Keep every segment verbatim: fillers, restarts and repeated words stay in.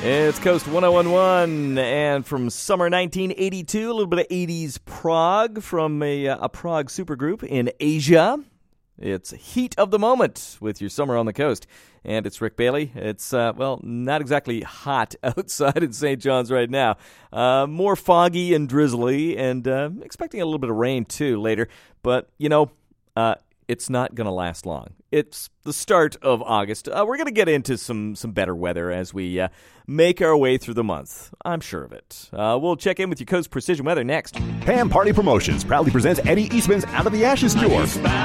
It's Coast one oh one point one, and from summer nineteen eighty-two, a little bit of eighties prog from a, a prog supergroup in Asia. It's Heat of the Moment with your Summer on the Coast. And it's Rick Bailey. It's, uh, well, not exactly hot outside in Saint John's right now. Uh, more foggy and drizzly, and uh, expecting a little bit of rain, too, later. But, you know, uh, it's not going to last long. It's the start of August. Uh, we're going to get into some, some better weather as we uh, make our way through the month. I'm sure of it. Uh, we'll check in with your Coast Precision Weather next. Pam Party Promotions proudly presents Eddie Eastman's Out of the Ashes Tour.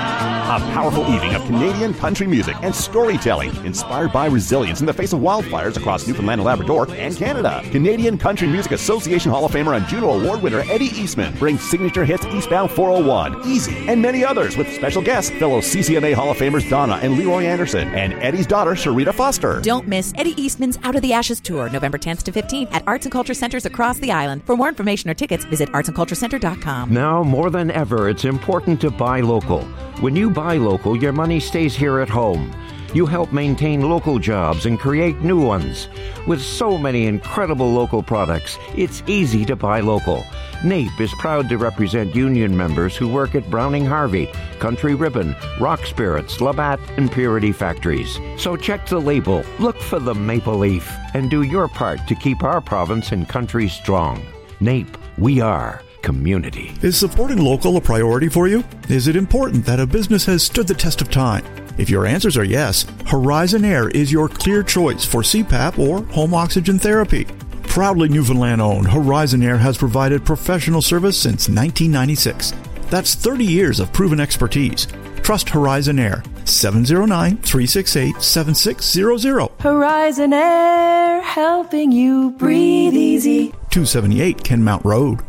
A powerful evening of Canadian country music and storytelling inspired by resilience in the face of wildfires across Newfoundland and Labrador and Canada. Canadian Country Music Association Hall of Famer and Juno Award winner Eddie Eastman brings signature hits Eastbound four oh one, Easy, and many others with special guests, fellow C C M A Hall of Famers Donna and Leroy Anderson, and Eddie's daughter, Sharita Foster. Don't miss Eddie Eastman's Out of the Ashes Tour, November tenth to fifteenth at Arts and Culture Centers across the island. For more information or tickets, visit arts and culture center dot com. Now, more than ever, it's important to buy local. When you buy local, your money stays here at home. You help maintain local jobs and create new ones. With so many incredible local products, it's easy to buy local. NAPE is proud to represent union members who work at Browning Harvey, Country Ribbon, Rock Spirits, Labatt, and Purity Factories. So check the label, look for the maple leaf, and do your part to keep our province and country strong. NAPE, we are community. Is supporting local a priority for you? Is it important that a business has stood the test of time? If your answers are yes, Horizon Air is your clear choice for C PAP or home oxygen therapy. Proudly Newfoundland-owned, Horizon Air has provided professional service since nineteen ninety-six. That's thirty years of proven expertise. Trust Horizon Air. seven oh nine, three six eight, seven six zero zero. Horizon Air, helping you breathe easy. two seventy-eight Kenmount Road.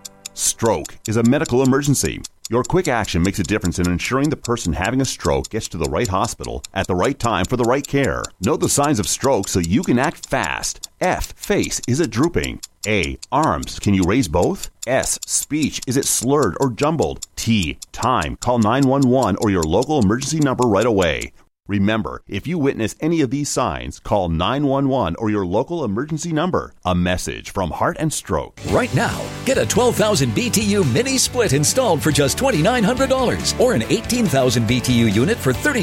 Stroke is a medical emergency. Your quick action makes a difference in ensuring the person having a stroke gets to the right hospital at the right time for the right care. Know the signs of stroke so you can act fast. F, face, is it drooping? A, arms, can you raise both? S, speech, is it slurred or jumbled? T, time, call nine one one or your local emergency number right away. Remember, if you witness any of these signs, call nine one one or your local emergency number. A message from Heart and Stroke. Right now, get a twelve thousand B T U mini split installed for just two thousand nine hundred dollars or an eighteen thousand B T U unit for thirty